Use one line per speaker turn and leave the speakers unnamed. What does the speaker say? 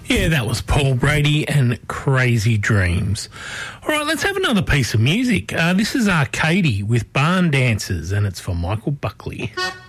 Yeah, that was Paul Brady and Crazy Dreams. All right, let's have another piece of music. This is Arcady with Barn Dancers, and it's for Michael Buckley.